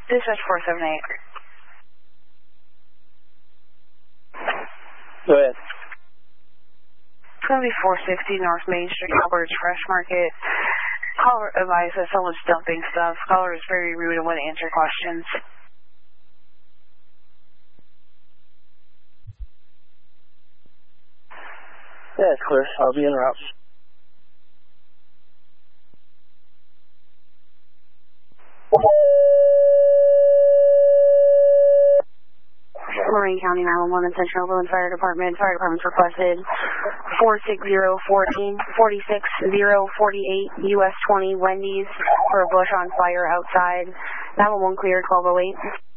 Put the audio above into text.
Dispatch 478. Go ahead. It's going to be 460 North Main Street, Albert's Fresh Market. Caller advised that someone's dumping stuff. Caller is very rude and wouldn't answer questions. Yeah, it's clear. I'll be en route. Lorraine County 911 Central Oberlin Fire Department. Fire Department's requested 46048 US 20 Wendy's for a bush on fire outside. 911 clear 1208.